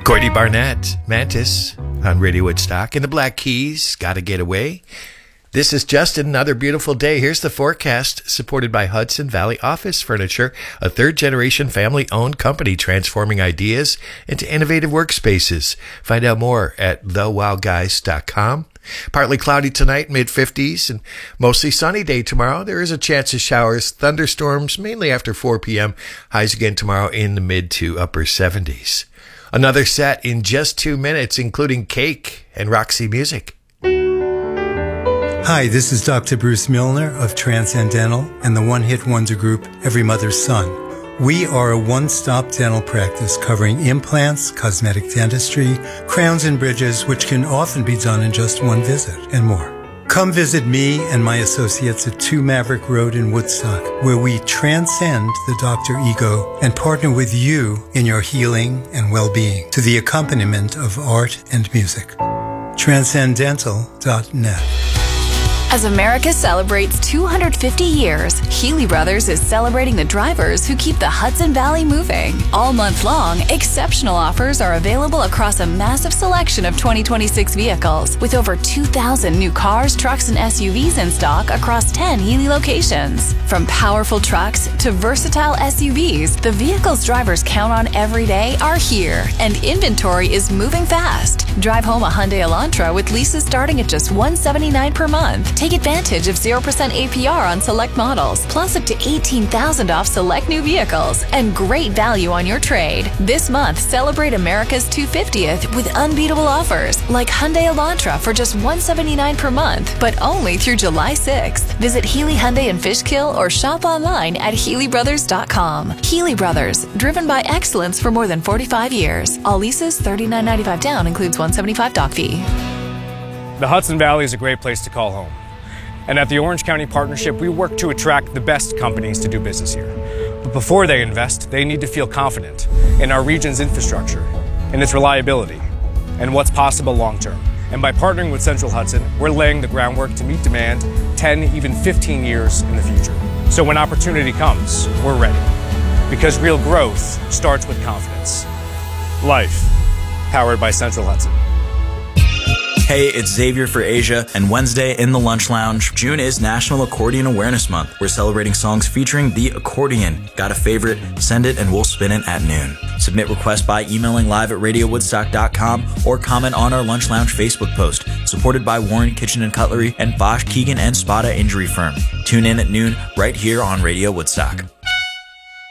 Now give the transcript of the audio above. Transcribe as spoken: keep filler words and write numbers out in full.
Courtney Barnett, Mantis, on Radio Woodstock. In the Black Keys, Gotta Get Away. This is Justin, another beautiful day. Here's the forecast, supported by Hudson Valley Office Furniture, a third-generation family-owned company transforming ideas into innovative workspaces. Find out more at the wow guys dot com. Partly cloudy tonight, mid fifties, and mostly sunny day tomorrow. There is a chance of showers, thunderstorms, mainly after four p.m. Highs again tomorrow in the mid to upper seventies. Another set in just two minutes, including Cake and Roxy Music. Hi, this is Doctor Bruce Milner of Transcendental and the one-hit wonder group Every Mother's Son. We are a one-stop dental practice covering implants, cosmetic dentistry, crowns and bridges, which can often be done in just one visit, and more. Come visit me and my associates at two Maverick Road in Woodstock, where we transcend the doctor ego and partner with you in your healing and well-being to the accompaniment of art and music. transcendental dot net. As America celebrates two hundred fifty years, Healy Brothers is celebrating the drivers who keep the Hudson Valley moving. All month long, exceptional offers are available across a massive selection of twenty twenty-six vehicles, with over two thousand new cars, trucks, and S U Vs in stock across ten Healy locations. From powerful trucks to versatile S U Vs, the vehicles drivers count on every day are here, and inventory is moving fast. Drive home a Hyundai Elantra with leases starting at just one hundred seventy-nine dollars per month. Take advantage of zero percent A P R on select models, plus up to eighteen thousand dollars off select new vehicles, and great value on your trade. This month, celebrate America's two hundred fiftieth with unbeatable offers, like Hyundai Elantra for just one hundred seventy-nine dollars per month, but only through July sixth. Visit Healy Hyundai in Fishkill or shop online at Healy Brothers dot com. Healy Brothers, driven by excellence for more than forty-five years. All leases thirty-nine ninety-five down, includes one hundred seventy-five doc fee. The Hudson Valley is a great place to call home. And at the Orange County Partnership, we work to attract the best companies to do business here. But before they invest, they need to feel confident in our region's infrastructure, in its reliability, and what's possible long-term. And by partnering with Central Hudson, we're laying the groundwork to meet demand ten, even fifteen years in the future. So when opportunity comes, we're ready. Because real growth starts with confidence. Life, powered by Central Hudson. Hey, it's Xavier for Asia, and Wednesday in the Lunch Lounge, June is National Accordion Awareness Month. We're celebrating songs featuring the accordion. Got a favorite? Send it and we'll spin it at noon. Submit requests by emailing live at radio woodstock dot com or comment on our Lunch Lounge Facebook post, supported by Warren Kitchen and Cutlery and Bosch, Keegan and Spada Injury Firm. Tune in at noon right here on Radio Woodstock.